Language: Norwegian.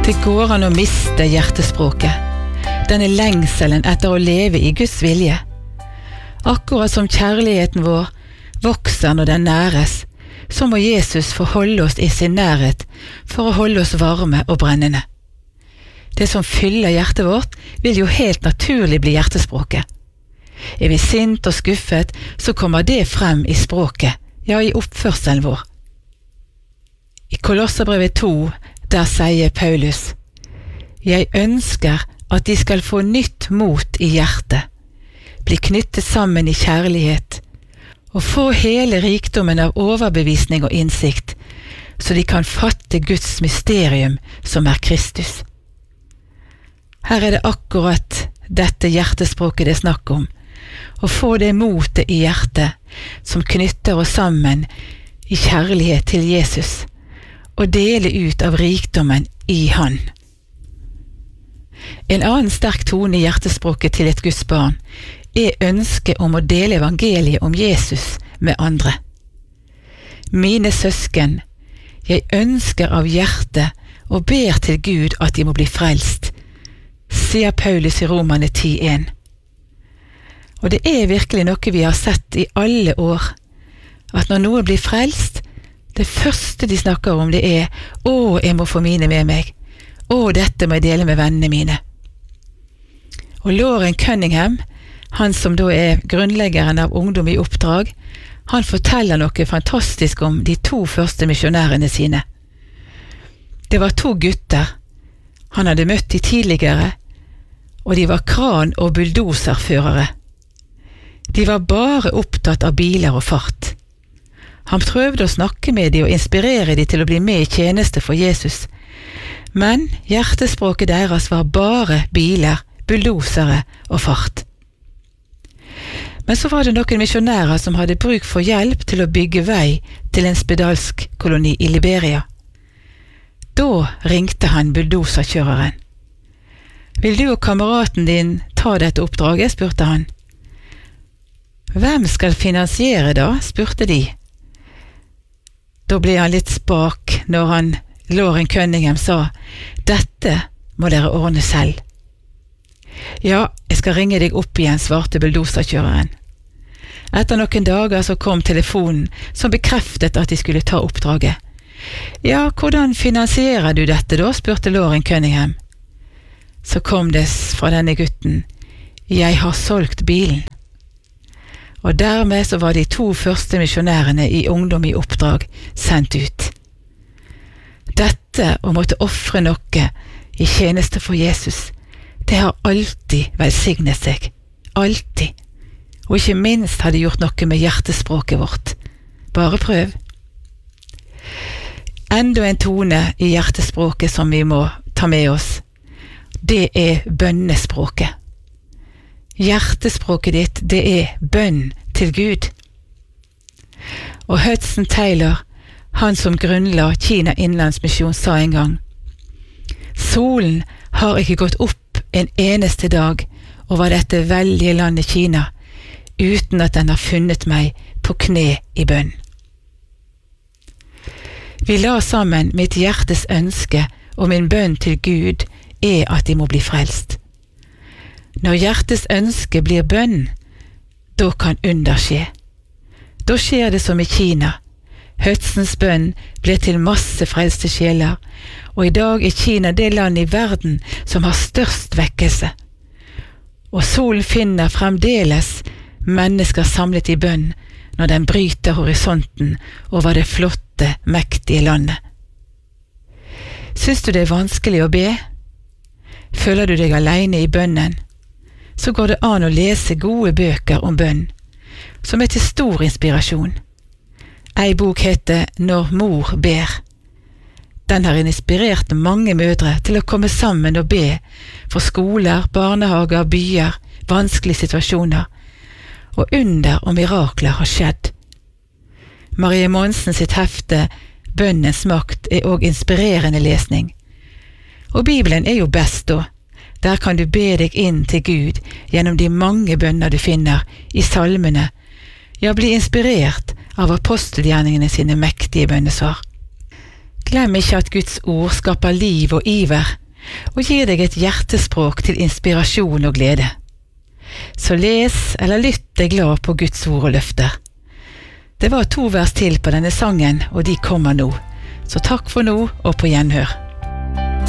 Det går an å miste hjertespråket, denne lengselen etter å leve i Guds vilje. Akkurat som kjærligheten vår vokser når den næres, så må Jesus få holde oss i sin nærhet for å holde oss varme og brennende. Det som fyller hjertet vårt vil jo helt naturlig bli hjertespråket. Er vi sint og skuffet, så kommer det frem i språket, ja i oppførselen vår. I Kolosserbrevet 2, der sier Paulus: «Jeg ønsker at de skal få nytt mot i hjertet, bli knyttet sammen i kjærlighet, og få hele rikdommen av overbevisning og innsikt, så de kan fatte Guds mysterium som er Kristus.» Her er det akkurat dette hjertespråket det er snakk om, å få det motet i hjertet som knytter oss sammen i kjærlighet til Jesus, og dele ut av rikdommen i Han. En annen sterk tone i hjertespråket til et Guds barn er ønsket om å dele evangeliet om Jesus med andre. Mine søsken, jeg ønsker av hjertet og ber til Gud at de må bli frelst, sier Paulus i Romerne 10:1. Og det er virkelig noe vi har sett i alle år, at når noe blir frelst, det første de snakker om det er: «Å, jeg må få mine med meg. Å, dette må jeg dele med vennene mine.» Og Loren Cunningham, han som da er grunnleggeren av Ungdom i oppdrag, han forteller noe fantastisk om de 2 første misjonærene sine. Det var 2 gutter. Han hadde møtt de tidligere, og de var kran- og bulldoserførere. De var bare opptatt av biler og fart. Han prøvde å snakke med de og inspirere de til å bli med i tjeneste for Jesus, men hjertespråket deres var bare biler, bulldosere og fart. Men så var det noen misjonærer som hadde bruk for hjelp til å bygge vei til en spedalsk koloni i Liberia. Da ringte han bulldoserkjøreren. «Vil du og kameraten din ta dette oppdraget?» spurte han. «Hvem skal finansiere da?» spurte de. Da ble han litt spak når Loren Cunningham sa: «Dette må dere ordne selv.» «Ja, jeg skal ringe deg opp igjen», svarte bulldoserkjøreren. Etter noen dager så kom telefonen som bekreftet at de skulle ta oppdraget. «Ja, hvordan finansierer du dette da?» spurte Loren Cunningham. Så kom det fra denne gutten: «Jeg har solgt bilen.» Og dermed så var de 2 første misjonærene i Ungdom i oppdrag sendt ut. Dette å måtte offre noe i tjeneste for Jesus, det har alltid velsignet seg. Alltid. Og ikke minst har det gjort noe med hjertespråket vårt. Bare prøv. Enda en tone i hjertespråket som vi må ta med oss. Det er bønnespråket. Hjertespråket ditt, det er bønn til Gud. Og Hudson Taylor, han som grunnla Kina Innlandsmisjon, sa en gang: «Solen har ikke gått opp en eneste dag over dette veldige landet Kina, uten at den har funnet meg på kne i bønn.» Vi la sammen mitt hjertes ønske, og min bønn til Gud er at de må bli frelst. Når hjertets ønske blir bønn, da kan under skje. Da skjer det som i Kina. Hudsons bønn ble til masse frelste sjeler, og i dag er Kina det land i verden som har størst vekkelse. Og solen finner fremdeles mennesker samlet i bønn når den bryter horisonten over det flotte, mektige landet. Syns du det er vanskelig å be? Føler du deg alene i bønnen? Så går det an å lese gode bøker om bønn, som er til stor inspirasjon. Ei bok heter «Når mor ber». Den har inspirert mange mødre til å komme sammen og be for skoler, barnehager, byer, vanskelige situasjoner, og under og mirakler har skjedd. Marie Monsen sitt hefte «Bønnens makt» er også inspirerende lesning. Og Bibelen er jo best da. Der kan du be deg inn til Gud gjennom de mange bønner du finner i salmene, ja, bli inspirert av apostelgjerningene sine mektige bønnesvar. Glem ikke at Guds ord skaper liv og iver, og gir deg et hjertespråk til inspirasjon og glede. Så les eller lytt deg glad på Guds ord og løfter. Det var 2 vers til på denne sangen, og de kommer nå. Så takk for nå, og på gjenhør.